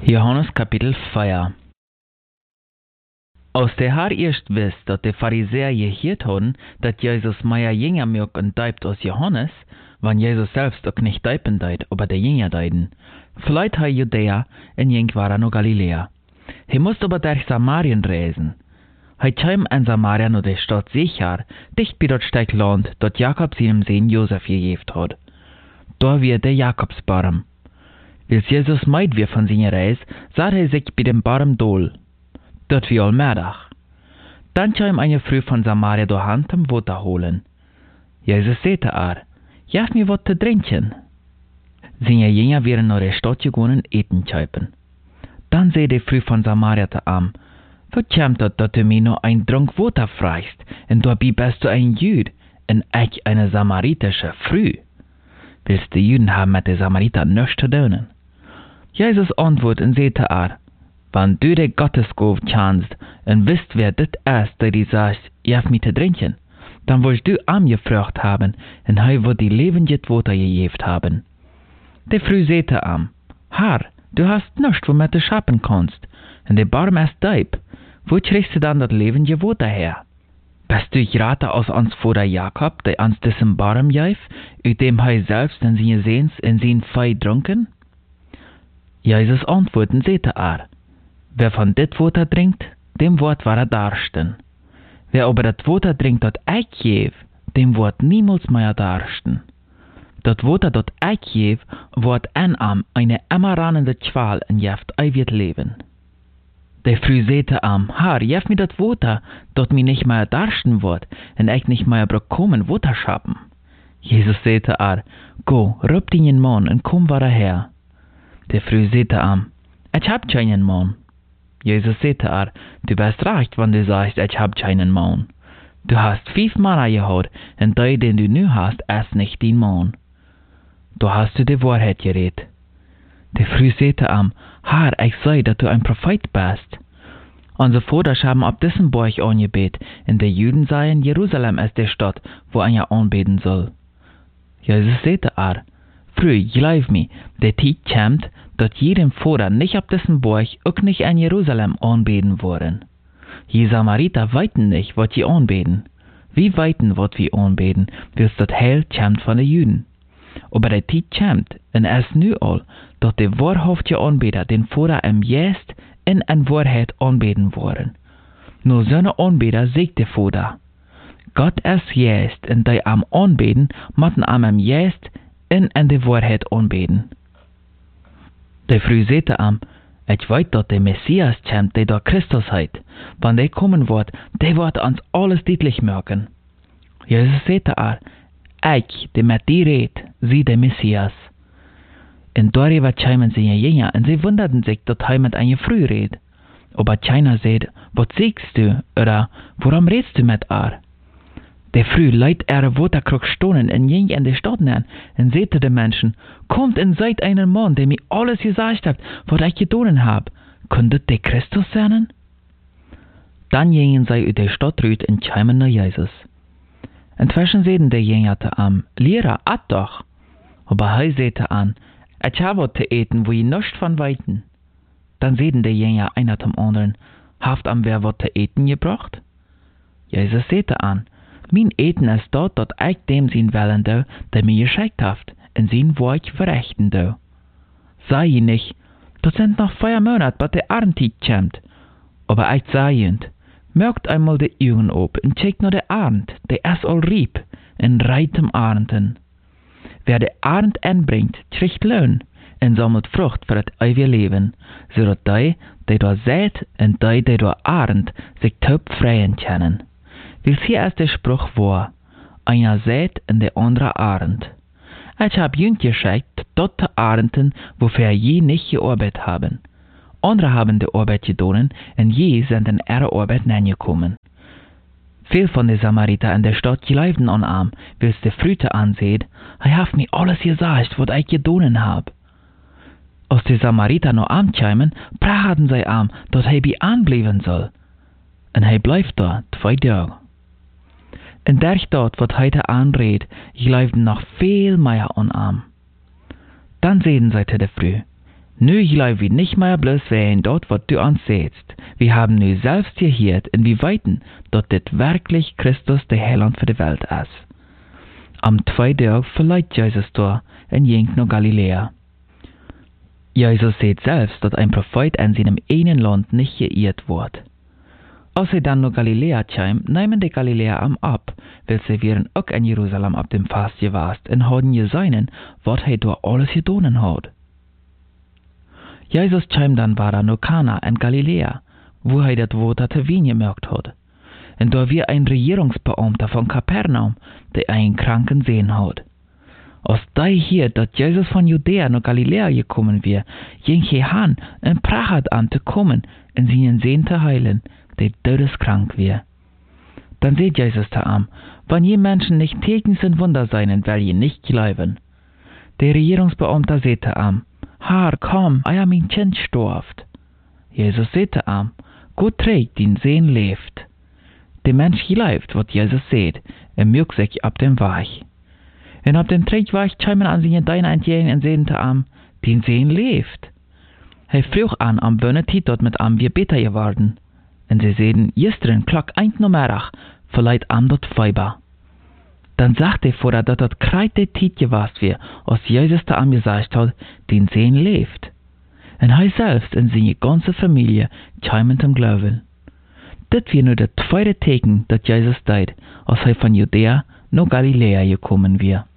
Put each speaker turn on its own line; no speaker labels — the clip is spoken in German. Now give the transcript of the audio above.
Johannes Kapitel 4. Als der Herr erst wisst, dass die Pharisäer gehört haben, dass Jesus mehr Jünger mögt und deibt als Johannes, wann Jesus selbst auch nicht deipen deit, aber der Jünger deiden, vielleicht hat Judäa und jink war noch Galiläa. He musste aber durch Samarien reisen. He kam in Samaria nur der Stadt Sichar, dicht bei dort steigt Land, dort Jakob seinem Sohn Josef gegeben hat. Da wird der Jakobsbaum. Als Jesus meid wir von seiner Reise, sah sich bei dem Baum dohl. Dort wie allmähtig. Dann kam eine Frau von Samaria durch Hand um Wasser holen. Jesus sagte jauf mir was zu trinken. Seine Jünger wären nach der Stadt gegangen und eten kaufen. Dann sagte die Frau von Samaria zu ihm, wo kommt das, dass du mir noch ein Trunk Wasser fragst, und dabei bist du ein Jude, und ich eine samaritische Frau? Willst die Juden haben mit den Samaritern nichts zu tun? Jesus antwortet und sagte wenn du der Gottesgabe kannst und wisst, wer das ist, der dir sagt, jauf mir zu trinken, dann willst du gefragt haben, und er wird die lebende Wasser gegeben haben. Die Frau sagte Herr, du hast nichts, womit du schaffen kannst, und der Baum ist deib. Wo kriegst du dann das lebende Wasser her? Bist du gerade als uns Vater Jakob, der uns diesen Baum gab, aus dem er selbst in seine Sehns in sein Fei trunken? Jesus antwortet und sagte wer von dit Wasser trinkt, dem Wort war darsten. Wer aber das Wasser trinkt, das ich gebe, dem wird niemals mehr darsten. Das Wasser, das ich gebe, wird in ihm eine immer rannende Qual und jeft ewig leben. Der Frau sagte Herr, jef mir das Wasser, das mir nicht mehr darsten wird, und ich nicht mehr bekommen Wasser schaffen. Jesus sagte go, rüb deinen Mann und komm wieder her. Der Frau sagte ich hab keinen Mann. Jesus sagte du bist recht, wenn du sagst, ich hab keinen Mann. Du hast 5 Männer gehabt, und der, den du nu hast, ist nicht dein Mann. Da hast du die Wahrheit geredet. Die Frau sagte Herr, ich sei, dass du ein Prophet bist. Unsere Väter haben ab diesem Berg angebet, und die Juden sagen, Jerusalem ist die Stadt, wo einer anbeten soll. Jesus sagte Frau, glaub mir, der Tag kommt, dass jedem Vater nicht ab diesem Berg auch nicht in Jerusalem anbeten wollen. Die Samariter weiten nicht, was sie anbeten. Wir weiten, was wir anbeten, bis das Heil kommt von den Juden. Aber der Tag kommt, und es ist nu all, dass die wahrhaftige Anbeter den Vater im Geist und in Wahrheit anbeten wollen. Nur so eine Anbeter sagt der Vater, Gott ist Geist, und die am Anbeten, müssen am im Geist und in der Wahrheit anbeten. Die Frau sagte ich weiß, dass der Messias kommt, der da Christus heißt. Wenn der kommen wird, der wird uns alles deutlich merken. Jesus sagte ich, der mit dir redet, sie der Messias. Und darüber kamen seine Jünger, und sie wunderten sich, dass er mit einer Frau redet. Aber keiner sagt, was sagst du, oder warum redest du mit Der Frau leiht ihre Wasserkrug stonen und ging in die Stadt hin und sagte den Menschen, kommt und seid einen Mann, der mir alles gesagt hat, was ich getan hab. Könntet der Christus sein? Dann gingen sie aus der Stadt raus und kamen nach Jesus. Inzwischen sagten die Jünger zu ihm, Lehrer, at doch. Aber er sagte ich habe was zu eten, wo ich nichts von weiten. Dann sagten die Jünger einer zum anderen, habt wer was zu eten gebracht? Jesus sagte mein Eten ist dort, dass ich dem sein wollen do, der mir geschickt haft, und sein Werk verrichten do. Sei je nicht, das sind noch 4 Monate, bis der Arndtag kommt. Aber ich sage ihnen, merkt einmal die Augen op und checkt nur der Arnd, der ist all rieb, und reit am Arnden. Wer der Arnd anbringt, kriegt Lohn, und sammelt Frucht für das ewige Leben, so dass die da sät, und die da Arnd, sich taub freien können. Weil hier ist der Spruch wahr, einer sät und der andere Arnd. Ich hab jüng geschickt, dort zu Arnden, wofür je nicht gearbeitet haben. Andere haben die Arbeit getan, und je sind in ihre Arbeit hineingekommen. Viel von den Samariter in der Stadt glaubten an ihm, weil die Früte ansieht, hat mir alles gesagt, was ich getan hab. Als die Samariter noch ankamen, praten sie dass er bei anbleiben soll. Und er bleibt da 2 Tage. In der Stadt, was heute anredet, glaubten noch viel mehr an ihm. Dann sagten sie zu der Frau, Nu geloof wir nicht mehr bloß wegen dort, was du uns sägst. Wir haben nu selbst gehört, inwieweit dass dit wirklich Christus der Heiland für die Welt ist. Am 2. Tag verleiht Jesus da und ging nach Galiläa. Jesus sagt selbst, dass ein Prophet in seinem eigenen Land nicht geirrt wird. Als er dann nach Galiläa kam, nehmen die Galiläer am ab, weil sie wären auch in Jerusalem ab dem Fast gewast und haben gesehen, was er da alles getan hat. Jesus kam dann weiter nach Kana in Galiläa, wo er das Wort der Wein gemerkt hat. Und da war ein Regierungsbeamter von Kapernaum, der einen Kranken sehen hat. Als der hier, dass Jesus von Judäa nach Galiläa gekommen war, ging er hin und prachtet an zu kommen und seinen Sehn zu heilen, der todeskrank war. Dann sagt Jesus zu ihm, wenn je Menschen nicht Zeichen und Wunder sein, will je nicht glauben. Der Regierungsbeamte sagt zu ihm, Herr, komm, euer mein Kind stirbt. Jesus sagt zu ihm, Gott trägt, den Sehn lebt. Der Mensch glaubt, was Jesus sagt, und mögt sich ab dem Weg. Und ab dem Trägweg kamen an seine Deine entgegen und sagten zu ihm, den Sehn lebt. Er frug an, am Bönnetiet dort mit ihm wir beter geworden. Und sie sagten, gestern klock 1 Uhr, vielleicht am dort Feiber. Dann sagte er vorher, dass das kreit der Tiet gewast wär, als Jesus zu ihm gesagt hat, den Sehn lebt. Und er selbst und seine ganze Familie kamen zum Glauben. Das war nur das zweite Teken, das Jesus tat, als er von Judäa nach Galiläa gekommen war.